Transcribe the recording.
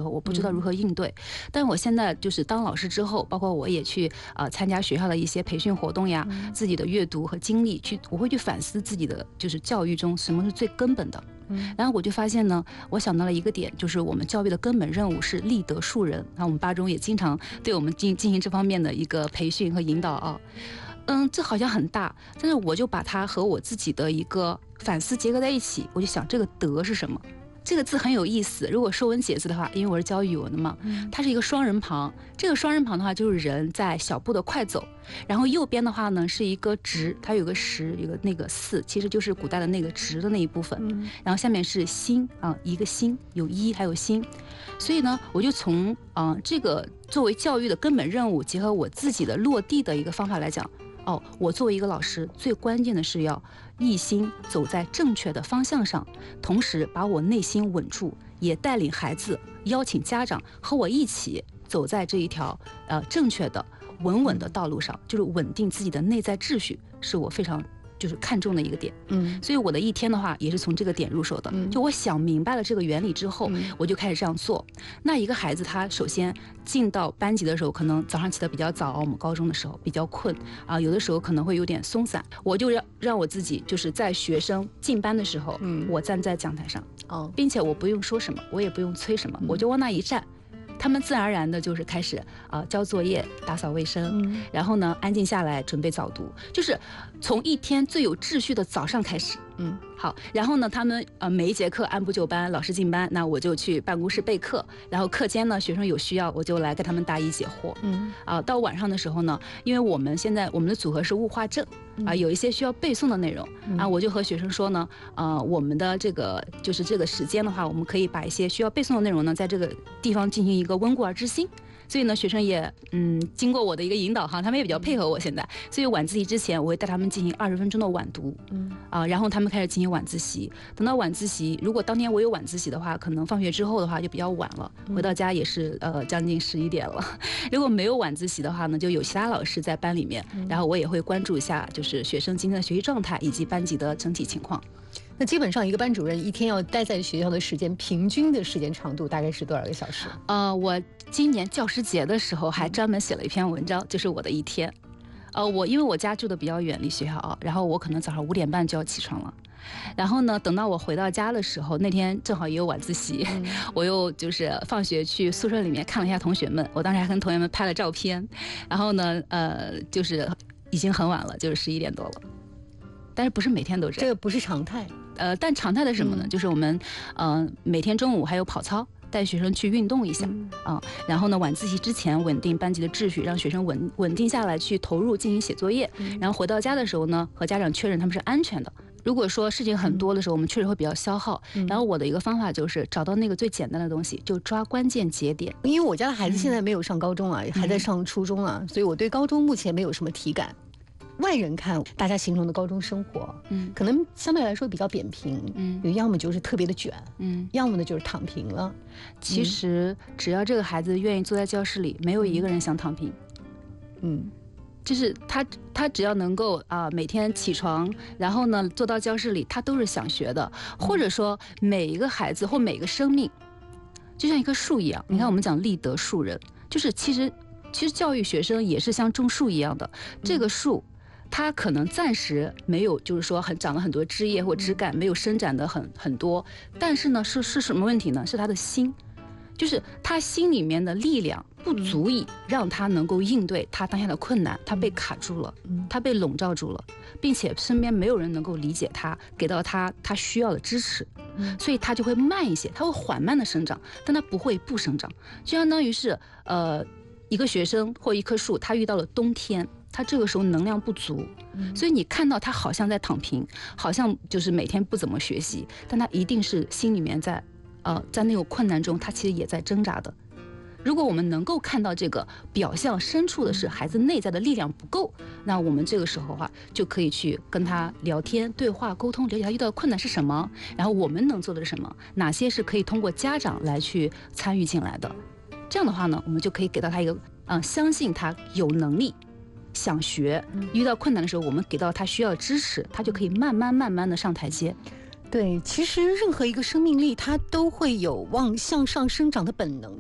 我不知道如何应对。但我现在就是当老师之后，包括我也去参加学校的一些培训活动呀，自己的阅读和经历我会去反思自己的就是教育中什么是最根本的。然后我就发现呢，我想到了一个点，就是我们教育的根本任务是立德树人。然后我们八中也经常对我们进行这方面的一个培训和引导啊。这好像很大，但是我就把它和我自己的一个反思结合在一起，我就想这个德是什么？这个字很有意思。如果说文解字的话，因为我是教语文的嘛，它是一个双人旁。这个双人旁的话，就是人在小步的快走，然后右边的话呢是一个直，它有个十，有个那个四，其实就是古代的那个直的那一部分。然后下面是心啊，一个心，有一还有心。所以呢，我就从这个作为教育的根本任务，结合我自己的落地的一个方法来讲。我作为一个老师，最关键的是要一心走在正确的方向上，同时把我内心稳住，也带领孩子，邀请家长和我一起走在这一条正确的、稳稳的道路上，就是稳定自己的内在秩序，是我非常就是看重的一个点。所以我的一天的话也是从这个点入手的。就我想明白了这个原理之后，我就开始这样做。那一个孩子他首先进到班级的时候，可能早上起得比较早，我们高中的时候比较困有的时候可能会有点松散，我就让我自己就是在学生进班的时候，我站在讲台上，并且我不用说什么，我也不用催什么，我就往那一站。他们自然而然的就是开始交作业、打扫卫生，然后呢安静下来准备早读，就是从一天最有秩序的早上开始。好，然后呢他们每一节课按部就班，老师进班，那我就去办公室备课，然后课间呢学生有需要我就来给他们答疑解惑。到晚上的时候呢，因为我们现在我们的组合是物化证有一些需要背诵的内容我就和学生说呢，我们的这个就是这个时间的话，我们可以把一些需要背诵的内容呢，在这个地方进行一个温故而知新。所以呢，学生也经过我的一个引导哈，他们也比较配合我现在。所以晚自习之前，我会带他们进行20分钟的晚读，然后他们开始进行晚自习。等到晚自习，如果当天我有晚自习的话，可能放学之后的话就比较晚了，回到家也是将近11点了。如果没有晚自习的话呢，就有其他老师在班里面，然后我也会关注一下就是学生今天的学习状态以及班级的整体情况。 那基本上一个班主任一天要待在学校的时间，平均的时间长度大概是多少个小时？ 我今年教师节的时候还专门写了一篇文章，就是我的一天。因为我家住的比较远离学校然后我可能早上5点半就要起床了。然后呢，等到我回到家的时候，那天正好也有晚自习，我又就是放学去宿舍里面看了一下同学们，我当时还跟同学们拍了照片。然后呢，就是已经很晚了，就是11点多了。但是不是每天都这样， 这个不是常态。 但常态的是什么呢？就是我们每天中午还有跑操，带学生去运动一下然后呢晚自习之前稳定班级的秩序，让学生稳定下来去投入进行写作业，然后回到家的时候呢，和家长确认他们是安全的。如果说事情很多的时候，我们确实会比较消耗。然后我的一个方法就是找到那个最简单的东西，就抓关键节点。 因为我家的孩子现在没有上高中还在上初中所以我对高中目前没有什么体感。外人看大家形容的高中生活可能相对来说比较扁平要么就是特别的卷要么呢就是躺平了。 其实只要这个孩子愿意坐在教室里，没有一个人想躺平。就是他只要能够每天起床，然后呢坐到教室里，他都是想学的。或者说每一个孩子或每个生命就像一棵树一样，你看我们讲立德树人，就是其实教育学生也是像种树一样的。这个树它可能暂时没有就是说长了很多枝叶或枝干，没有伸展的很多，但是呢是什么问题呢？是他的心，就是他心里面的力量不足以让他能够应对他当下的困难，他被卡住了，他被笼罩住了，并且身边没有人能够理解他，给到他需要的支持，所以他就会慢一些，他会缓慢的生长，但他不会不生长。就相当于是一个学生或一棵树，他遇到了冬天，他这个时候能量不足，所以你看到他好像在躺平，好像就是每天不怎么学习，但他一定是心里面在那个困难中，他其实也在挣扎的。如果我们能够看到这个表象深处的是孩子内在的力量不够，那我们这个时候就可以去跟他聊天、对话、沟通，了解他遇到的困难是什么，然后我们能做的是什么，哪些是可以通过家长来去参与进来的。这样的话呢，我们就可以给到他一个相信他有能力想学，遇到困难的时候我们给到他需要的支持，他就可以慢慢的上台阶。 对，其实任何一个生命力它都会有往向上生长的本能。